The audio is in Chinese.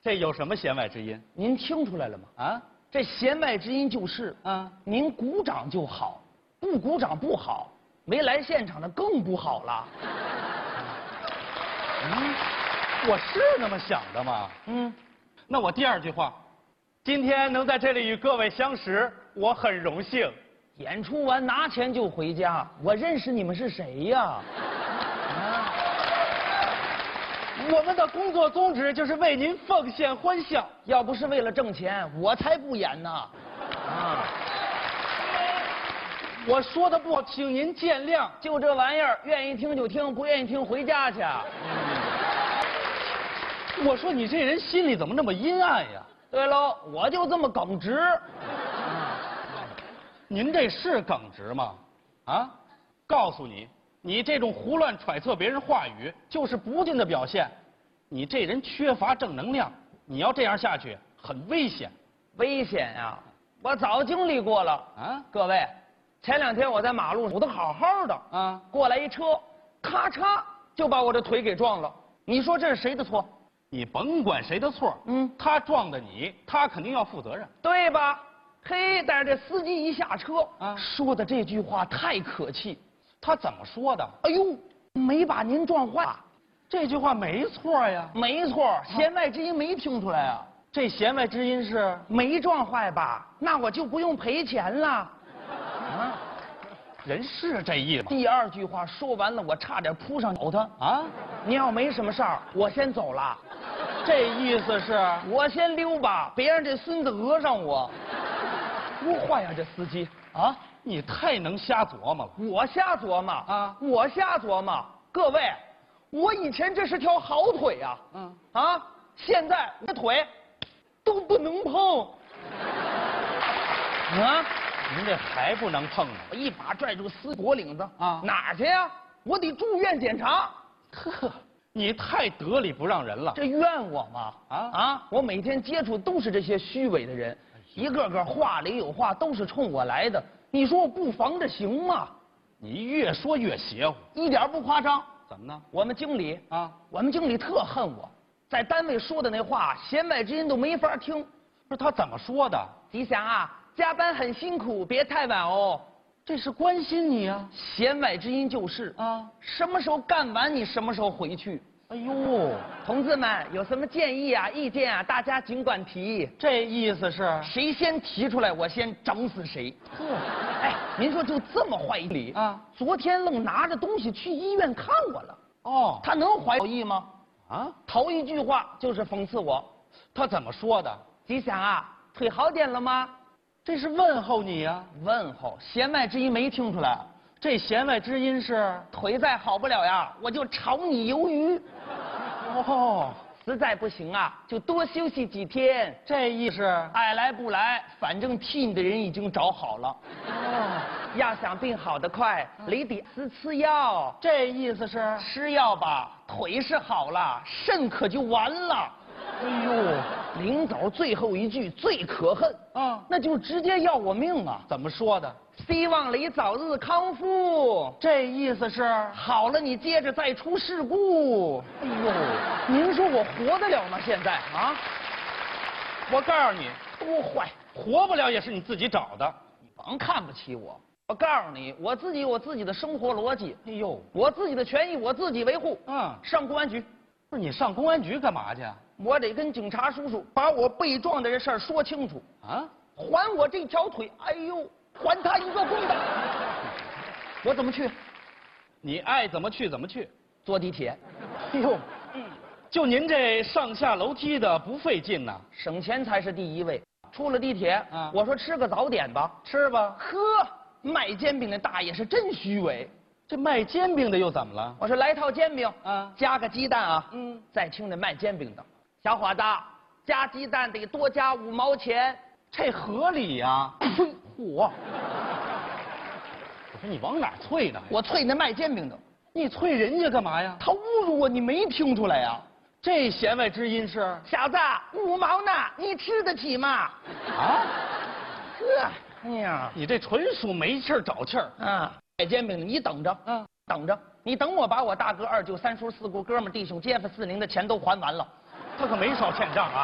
这有什么弦外之音？ 您听出来了吗？ 啊？ 这弦外之音就是您鼓掌就好，不鼓掌不好，没来现场的更不好了。 我是那么想的吗？那我第二句话，今天能在这里与各位相识，我很荣幸。 演出完拿钱就回家，我认识你们是谁呀？ 我们的工作宗旨就是为您奉献欢笑， 要不是为了挣钱，我才不演呢。 我说的不好，请您见谅。 就这玩意儿，愿意听就听，不愿意听回家去。 我说你这人心里怎么那么阴暗呀？ 对喽，我就这么耿直。 您这是耿直吗？啊，告诉你，你这种胡乱揣测别人话语，就是不敬的表现。你这人缺乏正能量，你要这样下去，很危险。 危险呀！我早经历过了啊！各位，前2天我在马路上，我都好好的啊，过来一车，咔嚓就把我的腿给撞了。你说这是谁的错？ 你甭管谁的错，他撞的你，他肯定要负责任， 对吧？嘿，但是这司机一下车说的这句话太可气。 他怎么说的？ 哎呦，没把您撞坏。 这句话没错呀。 没错，弦外之音没听出来啊。 这弦外之音是没撞坏吧？那我就不用赔钱了。 人是这意思。 第2句话说完了，我差点扑上找他啊！你要没什么事儿，我先走了。 这意思是我先溜吧，别让这孙子讹上我。多坏呀，这司机啊！ 你太能瞎琢磨了。 我瞎琢磨啊！我瞎琢磨。各位，我以前这是条好腿呀，现在我的腿都不能碰。 您这还不能碰呢！ 我一把拽住司机脖领子哪儿去呀？我得住院检查。 呵，你太得理不让人了。 这怨我吗？我每天接触都是这些虚伪的人，一个个话里有话，都是冲我来的。你说我不防着行吗？ 你越说越邪乎， 一点不夸张。 怎么呢？ 我们经理我们经理特恨我，在单位说的那话，弦外之音都没法听。 不是他怎么说的？ 吉祥啊，加班很辛苦，别太晚哦。 这是关心你啊。 弦外之音就是什么时候干完你什么时候回去。 哎呦， 同志们有什么建议啊、意见啊，大家尽管提。 这意思是谁先提出来，我先整死谁。哎，您说就这么坏理昨天愣拿着东西去医院看我了。他能怀好意吗？头一句话就是讽刺我。 他怎么说的？ 吉祥啊，腿好点了吗？ 这是问候你呀。 问候，弦外之音没听出来。 这弦外之音是腿再好不了呀，我就炒你鱿鱼。实在不行啊，就多休息几天。 这意思爱来不来，反正替你的人已经找好了。要想病好得快，你得吃药。 这意思是吃药吧，腿是好了，肾可就完了。 哎呦， 临走最后一句最可恨那就直接要我命啊！ 怎么说的？ 希望你早日康复。 这意思是好了，你接着再出事故。哎呦，您说我活得了吗？现在我告诉你， 多坏， 活不了也是你自己找的。 你甭看不起我。我告诉你，我自己有我自己的生活逻辑。 哎呦， 我自己的权益我自己维护。上公安局。 不是你上公安局干嘛去？ 我得跟警察叔叔把我被撞的这事儿说清楚还我这条腿，哎呦，还他一个公道。我怎么去？ 你爱怎么去怎么去。 坐地铁。 哎呦，就您这上下楼梯的不费劲呐， 省钱才是第一位。出了地铁我说吃个早点吧， 吃吧。 呵，卖煎饼的大爷是真虚伪。 这卖煎饼的又怎么了？ 我说来套煎饼加个鸡蛋再听这卖煎饼的，小伙子，加鸡蛋得多加5毛钱， 这合理呀。 嚯！我说你往哪儿啐呢？ 我啐那卖煎饼的。 你啐人家干嘛呀？ 他侮辱我，你没听出来呀？ 这弦外之音是小子，5毛呢，你吃得起吗？哎呀， 你这纯属没气儿找气儿卖煎饼的，你等着等着，你等我把我大哥、二舅、三叔、四姑、哥们、弟兄、街坊、四邻的钱都还完了。 他可没少欠账啊。